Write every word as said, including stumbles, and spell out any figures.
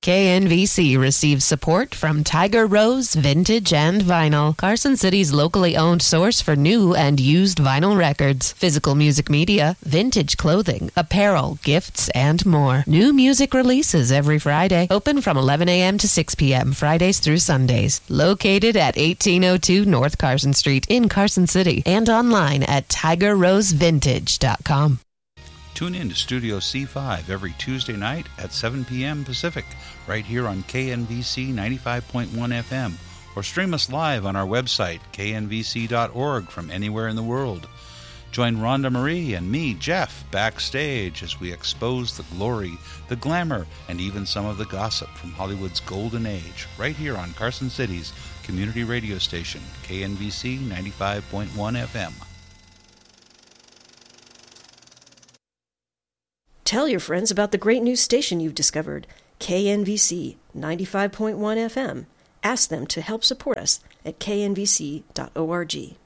K N V C receives support from Tiger Rose Vintage and Vinyl, Carson City's locally owned source for new and used vinyl records, physical music media, vintage clothing, apparel, gifts, and more. New music releases every Friday. Open from eleven a.m. to six p.m. Fridays through Sundays. Located at eighteen oh two North Carson Street in Carson City and online at tiger rose vintage dot com. Tune in to Studio C five every Tuesday night at seven p.m. Pacific, right here on K N V C ninety-five point one F M, or stream us live on our website, k n v c dot org, from anywhere in the world. Join Rhonda Marie and me, Jeff, backstage as we expose the glory, the glamour, and even some of the gossip from Hollywood's golden age, right here on Carson City's community radio station, K N V C ninety-five point one F M. Tell your friends about the great new station you've discovered, K N V C ninety-five point one F M. Ask them to help support us at k n v c dot org.